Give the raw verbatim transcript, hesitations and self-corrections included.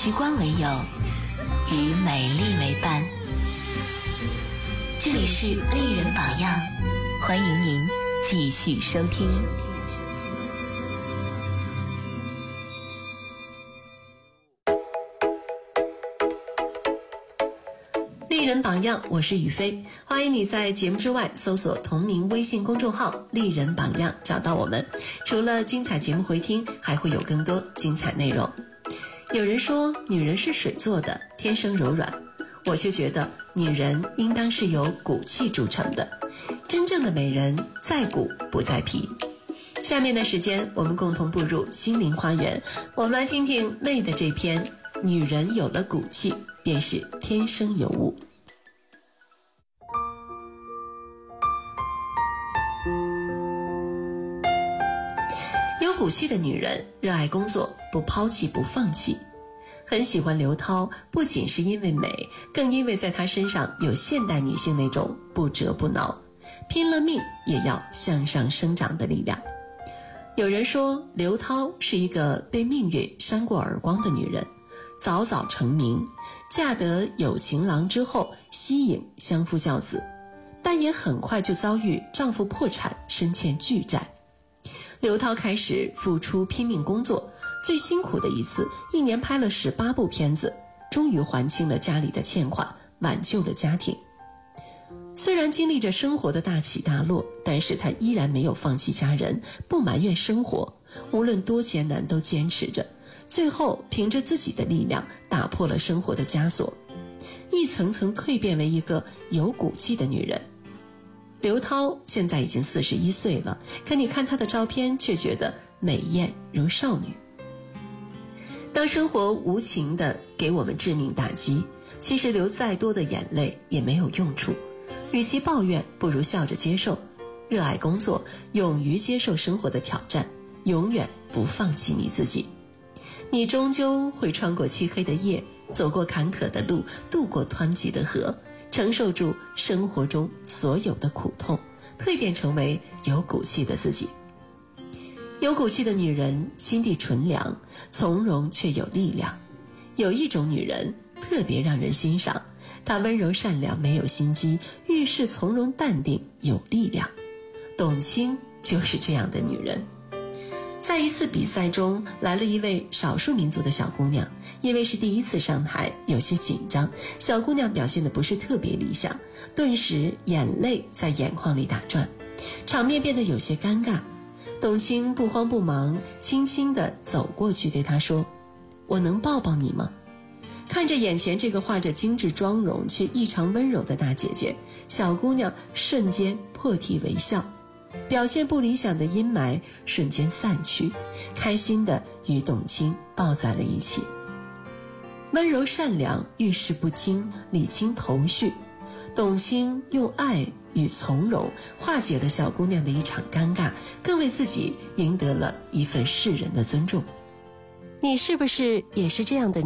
时光为友，与美丽为伴。这里是丽人榜样，欢迎您继续收听。 丽人榜样，我是雨飞，欢迎你在节目之外搜索同名微信公众号丽人榜样找到我们。除了精彩节目回听，还会有更多精彩内容。有人说女人是水做的，天生柔软，我却觉得女人应当是由骨气铸成的。真正的美人在骨不在皮。下面的时间我们共同步入心灵花园，我们来听听类的这篇女人有了骨气便是天生尤物。有骨气的女人热爱工作，不抛弃不放弃。很喜欢刘涛，不仅是因为美，更因为在她身上有现代女性那种不折不挠，拼了命也要向上生长的力量。有人说刘涛是一个被命运扇过耳光的女人，早早成名，嫁得有情郎之后息影相夫教子，但也很快就遭遇丈夫破产，身欠巨债。刘涛开始付出拼命工作，最辛苦的一次，一年拍了十八部片子，终于还清了家里的欠款，挽救了家庭。虽然经历着生活的大起大落，但是她依然没有放弃家人，不埋怨生活，无论多艰难都坚持着，最后凭着自己的力量打破了生活的枷锁，一层层蜕变为一个有骨气的女人。刘涛现在已经四十一岁了，可你看她的照片却觉得美艳如少女。当生活无情地给我们致命打击，其实流再多的眼泪也没有用处，与其抱怨，不如笑着接受。热爱工作，勇于接受生活的挑战，永远不放弃你自己。你终究会穿过漆黑的夜，走过坎坷的路，渡过湍急的河，承受住生活中所有的苦痛，蜕变成为有骨气的自己。有骨气的女人心地纯良，从容却有力量。有一种女人特别让人欣赏，她温柔善良，没有心机，遇事从容淡定，有力量。董卿就是这样的女人。在一次比赛中，来了一位少数民族的小姑娘，因为是第一次上台，有些紧张，小姑娘表现得不是特别理想，顿时眼泪在眼眶里打转，场面变得有些尴尬。董卿不慌不忙，轻轻地走过去对她说：“我能抱抱你吗？”看着眼前这个画着精致妆容却异常温柔的大姐姐，小姑娘瞬间破涕为笑，表现不理想的阴霾瞬间散去，开心地与董卿抱在了一起。温柔善良，遇事不惊，理清头绪。董卿用爱与从容化解了小姑娘的一场尴尬，更为自己赢得了一份世人的尊重。你是不是也是这样的